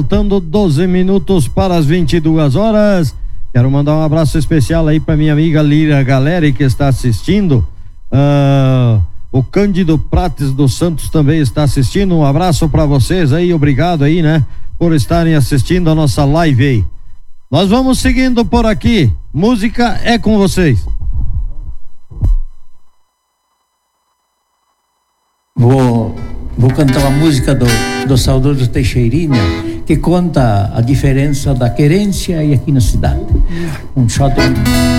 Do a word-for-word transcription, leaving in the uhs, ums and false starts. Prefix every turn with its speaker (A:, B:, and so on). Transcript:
A: Faltando doze minutos para as vinte e duas horas. Quero mandar um abraço especial aí para minha amiga Lira Galeri, que está assistindo. Uh, o Cândido Prates dos Santos também está assistindo. Um abraço para vocês aí, obrigado aí, né, por estarem assistindo a nossa live aí. Nós vamos seguindo por aqui. Música é com vocês.
B: Vou, vou cantar uma música do, do saudoso Teixeirinha, que conta a diferença da querência e aqui na cidade. Um shot.